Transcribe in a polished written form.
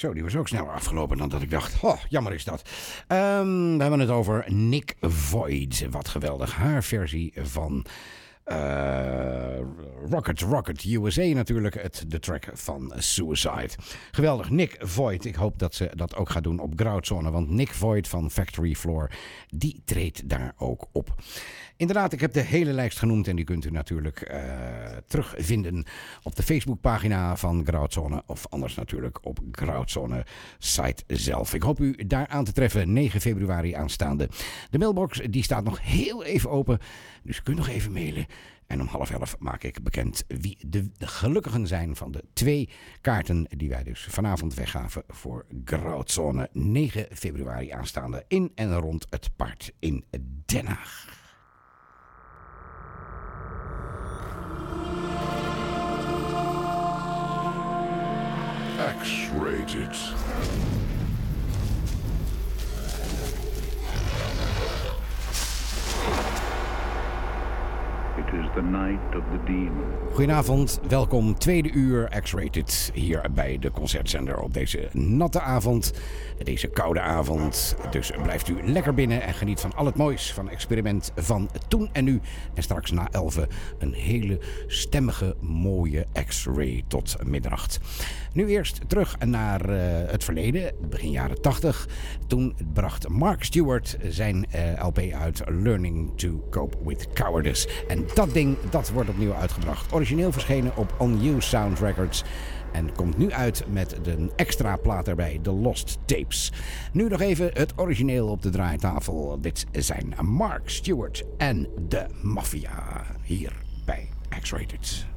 Zo, die was ook sneller afgelopen dan dat ik dacht. Oh, jammer is dat. We hebben het over Nick Void. Wat geweldig. Haar versie van Rocket USA natuurlijk. De track van Suicide. Geweldig. Nick Void. Ik hoop dat ze dat ook gaat doen op Grautzone. Want Nick Void van Factory Floor, die treedt daar ook op. Inderdaad, ik heb de hele lijst genoemd en die kunt u natuurlijk terugvinden op de Facebookpagina van Grautzone of anders natuurlijk op Grautzone site zelf. Ik hoop u daar aan te treffen 9 februari aanstaande. De mailbox die staat nog heel even open, dus u kunt nog even mailen. En om 10:30 maak ik bekend wie de gelukkigen zijn van de 2 kaarten die wij dus vanavond weggaven voor Grautzone 9 februari aanstaande in en rond het Paard in Den Haag. X-rated. It is the night of the demon. Goedenavond, welkom tweede uur X-Rated hier bij de Concertzender op deze natte avond, deze koude avond. Dus blijft u lekker binnen en geniet van al het moois van Experiment van toen en nu. En straks na 11 een hele stemmige, mooie X-Ray tot middernacht. Nu eerst terug naar het verleden, begin jaren 80. Toen bracht Mark Stewart zijn LP uit, Learning to Cope with Cowardice. En dat ding, dat wordt opnieuw uitgebracht. Origineel verschenen op On You Sound Records. En komt nu uit met een extra plaat erbij, The Lost Tapes. Nu nog even het origineel op de draaitafel. Dit zijn Mark Stewart en de Mafia hier bij X-Rated.